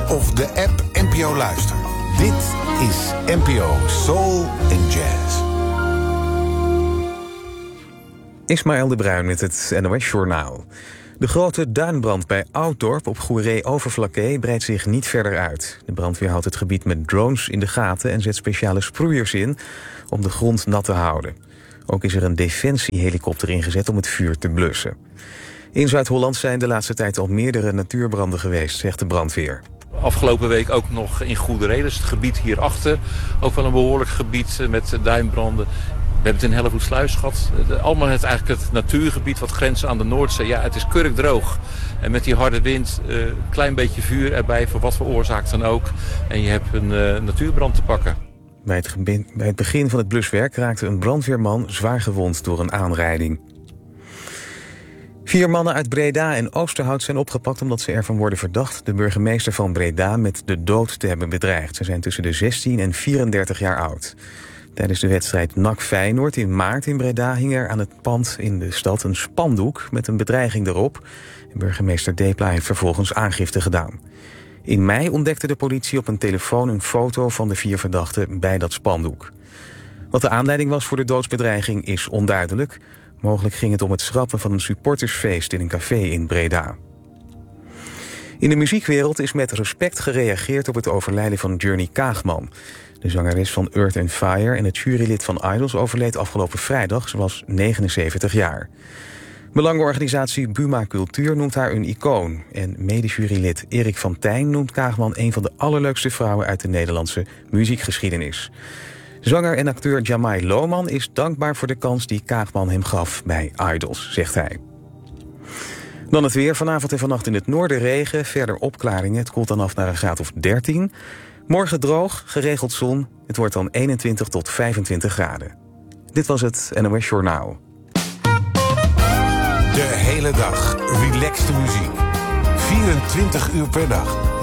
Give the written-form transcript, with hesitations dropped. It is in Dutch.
of de app NPO Luister. Dit is NPO Soul and Jazz. Ismaël de Bruin met het NOS-journaal. De grote duinbrand bij Ouddorp op Goeree-Overflakkee breidt zich niet verder uit. De brandweer houdt het gebied met drones in de gaten en zet speciale sproeiers in om de grond nat te houden. Ook is er een defensiehelikopter ingezet om het vuur te blussen. In Zuid-Holland zijn de laatste tijd al meerdere natuurbranden geweest, zegt de brandweer. Afgelopen week ook nog in Goeree, dus het gebied hierachter. Ook wel een behoorlijk gebied met duinbranden. We hebben het in Hellevoetsluis gehad. Allemaal eigenlijk het natuurgebied wat grenst aan de Noordzee. Ja, het is kurkdroog. En met die harde wind, een klein beetje vuur erbij, voor wat voor oorzaak dan ook. En je hebt een natuurbrand te pakken. Bij het begin van het bluswerk raakte een brandweerman zwaar gewond door een aanrijding. 4 mannen uit Breda en Oosterhout zijn opgepakt omdat ze ervan worden verdacht de burgemeester van Breda met de dood te hebben bedreigd. Ze zijn tussen de 16 en 34 jaar oud. Tijdens de wedstrijd NAC Feyenoord in maart in Breda hing er aan het pand in de stad een spandoek met een bedreiging erop. Burgemeester Depla heeft vervolgens aangifte gedaan. In mei ontdekte de politie op een telefoon een foto van de 4 verdachten bij dat spandoek. Wat de aanleiding was voor de doodsbedreiging is onduidelijk. Mogelijk ging het om het schrappen van een supportersfeest in een café in Breda. In de muziekwereld is met respect gereageerd op het overlijden van Journey Kaagman. De zangeres van Earth & Fire en het jurylid van Idols overleed afgelopen vrijdag. Ze was 79 jaar. Belangenorganisatie Buma Cultuur noemt haar een icoon. En medejurylid Erik van Tijn noemt Kaagman een van de allerleukste vrouwen uit de Nederlandse muziekgeschiedenis. Zanger en acteur Jamai Lohman is dankbaar voor de kans die Kaagman hem gaf bij Idols, zegt hij. Dan het weer. Vanavond en vannacht in het noorden regen. Verder opklaringen. Het koelt dan af naar een graad of 13. Morgen droog, geregeld zon. Het wordt dan 21 tot 25 graden. Dit was het NOS Journaal. De hele dag relaxte muziek. 24 uur per dag.